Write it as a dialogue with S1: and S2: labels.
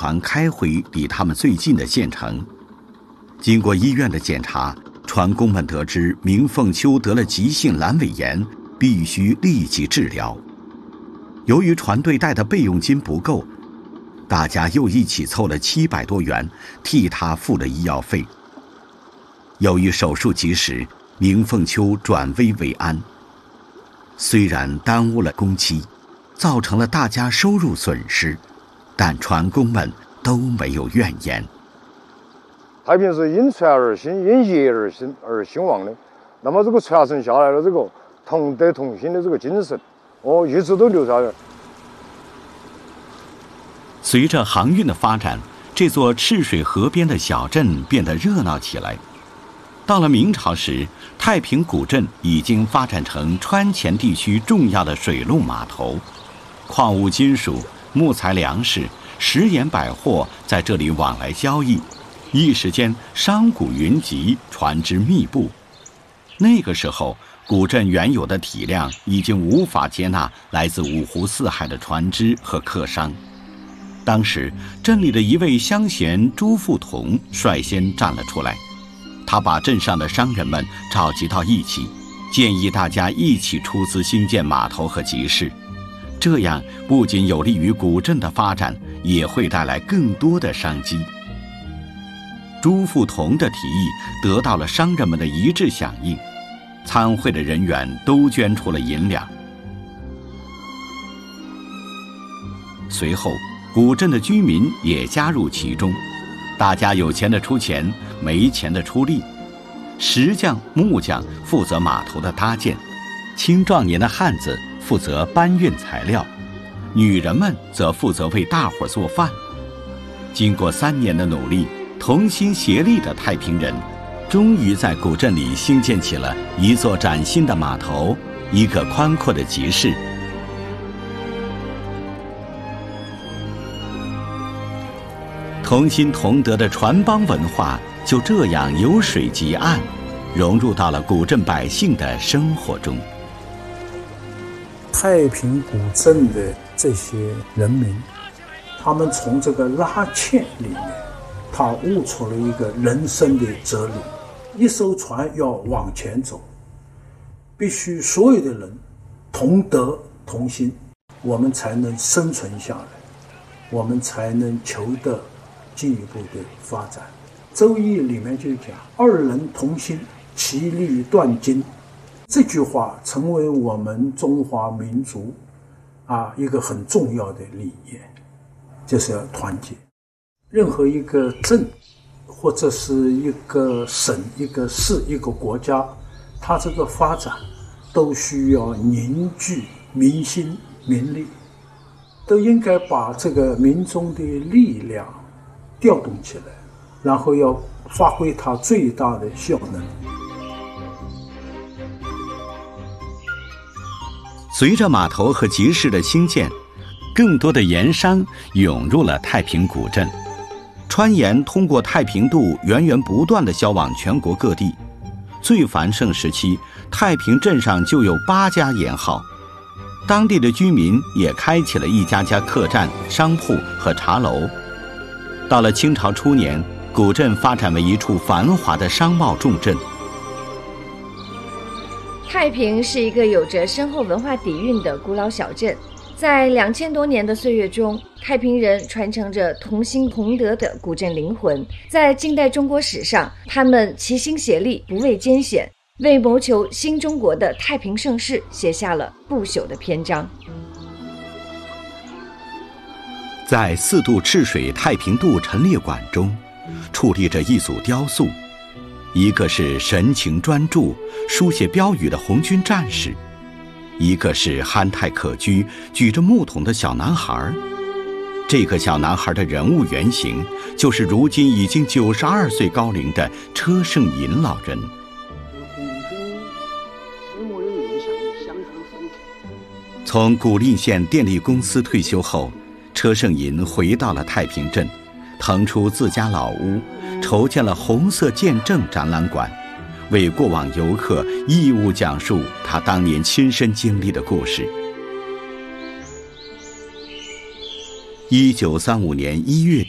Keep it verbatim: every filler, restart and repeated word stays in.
S1: 船开回离他们最近的县城。经过医院的检查，船工们得知明凤秋得了急性阑尾炎，必须立即治疗。由于船队带的备用金不够，大家又一起凑了七百多元，替他付了医药费。由于手术及时，明凤秋转危为安。虽然耽误了工期，造成了大家收入损失，但船工们都没有怨言。
S2: 太平是因船而兴，因业而兴而兴旺的。那么这个传承下来的这个同德同心的这个精神，哦，一直都留下来。
S1: 随着航运的发展，这座赤水河边的小镇变得热闹起来。到了明朝时，太平古镇已经发展成川黔地区重要的水陆码头，矿物金属、木材、粮食、食盐百货在这里往来交易，一时间商贾云集，船只密布。那个时候，古镇原有的体量已经无法接纳来自五湖四海的船只和客商。当时，镇里的一位乡贤朱富同率先站了出来，他把镇上的商人们召集到一起，建议大家一起出资兴建码头和集市，这样不仅有利于古镇的发展，也会带来更多的商机。朱富同的提议得到了商人们的一致响应，参会的人员都捐出了银两。随后，古镇的居民也加入其中，大家有钱的出钱，没钱的出力。石匠、木匠负责码头的搭建，青壮年的汉子负责搬运材料，女人们则负责为大伙做饭。经过三年的努力，同心协力的太平人终于在古镇里兴建起了一座崭新的码头，一个宽阔的集市。同心同德的船帮文化就这样由水及岸，融入到了古镇百姓的生活中。
S3: 太平古镇的这些人民，他们从这个拉纤里面，他悟出了一个人生的哲理：一艘船要往前走，必须所有的人同德同心，我们才能生存下来，我们才能求得进一步的发展。周易里面就讲二人同心，其利断金，这句话成为我们中华民族啊一个很重要的理念，就是要团结。任何一个镇或者是一个省、一个市、一个国家，它这个发展都需要凝聚民心民力，都应该把这个民众的力量调动起来，然后要发挥它最大的效能。
S1: 随着码头和集市的兴建，更多的盐商涌入了太平古镇，川盐通过太平渡源源不断地销往全国各地。最繁盛时期，太平镇上就有八家盐号，当地的居民也开起了一家家客栈、商铺和茶楼。到了清朝初年，古镇发展为一处繁华的商贸重镇。
S4: 太平是一个有着深厚文化底蕴的古老小镇，在两千多年的岁月中，太平人传承着同心同德的古镇灵魂。在近代中国史上，他们齐心协力，不畏艰险，为谋求新中国的太平盛世写下了不朽的篇章。
S1: 在四渡赤水太平渡陈列馆中，矗立着一组雕塑，一个是神情专注、书写标语的红军战士，一个是憨态可掬、举着木桶的小男孩。这个小男孩的人物原型就是如今已经九十二岁高龄的车胜银老人。从古蔺县电力公司退休后，车胜银回到了太平镇，腾出自家老屋，筹建了红色见证展览馆，为过往游客义务讲述他当年亲身经历的故事。一九三五年一月